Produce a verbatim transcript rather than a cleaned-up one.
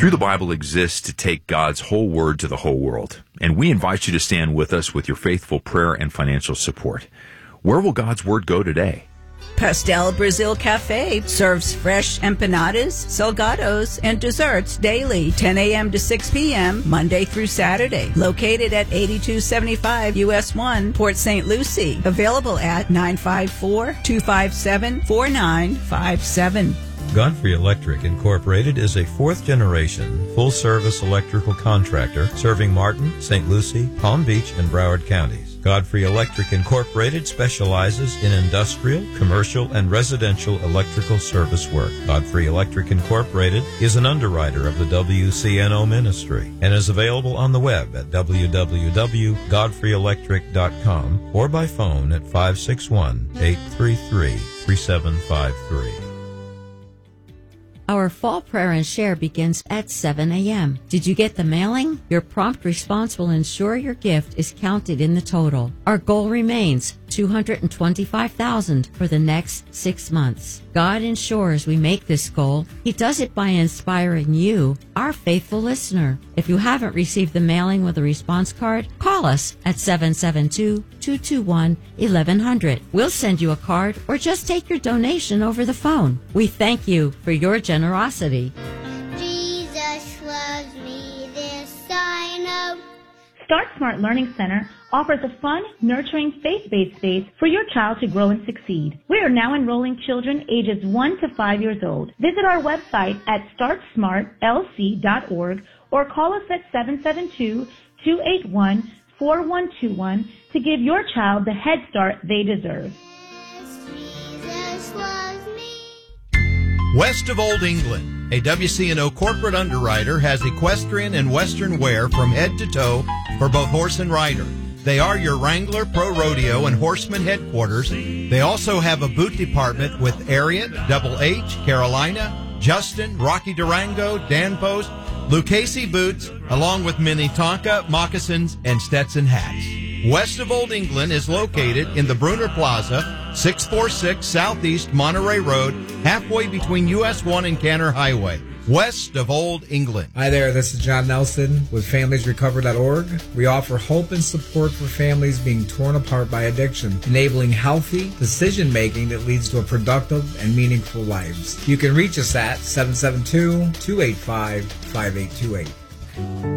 Through the Bible exists to take God's whole word to the whole world, and we invite you to stand with us with your faithful prayer and financial support. Where will God's word go today? Pastel Brazil Cafe serves fresh empanadas, salgados, and desserts daily, ten a.m. to six p.m., Monday through Saturday. Located at eighty-two seventy-five U S one, Port Saint Lucie. Available at nine five four, two five seven, four nine five seven. Godfrey Electric Incorporated is a fourth-generation, full-service electrical contractor serving Martin, Saint Lucie, Palm Beach, and Broward counties. Godfrey Electric Incorporated specializes in industrial, commercial, and residential electrical service work. Godfrey Electric Incorporated is an underwriter of the W C N O ministry and is available on the web at w w w dot godfrey electric dot com or by phone at five six one, eight three three, three seven five three. Our fall prayer and share begins at seven a.m. Did you get the mailing? Your prompt response will ensure your gift is counted in the total. Our goal remains two hundred twenty-five thousand dollars for the next six months. God ensures we make this goal. He does it by inspiring you, our faithful listener. If you haven't received the mailing with a response card, call us at seven seven two, two two one, eleven hundred. We'll send you a card or just take your donation over the phone. We thank you for your generosity. Jesus loves me, this I know. Start Smart Learning Center offers a fun, nurturing, faith-based space for your child to grow and succeed. We are now enrolling children ages one to five years old. Visit our website at start smart l c dot org or call us at seven seven two, two eight one, four one two one to give your child the head start they deserve. Jesus loves me. West of Old England, a W C N O corporate underwriter has equestrian and western wear from head to toe for both horse and rider. They are your Wrangler, Pro Rodeo, and Horseman headquarters. They also have a boot department with Ariat, Double H, Carolina, Justin, Rocky Durango, Danfoss, Lucchese boots, along with Minnetonka, moccasins, and Stetson hats. West of Old England is located in the Bruner Plaza, six forty-six Southeast Monterey Road, halfway between U S one and Canner Highway. West of Old England. Hi there, this is John Nelson with families recover dot org. We offer hope and support for families being torn apart by addiction, enabling healthy decision-making that leads to a productive and meaningful lives. You can reach us at seven seven two, two eight five, five eight two eight.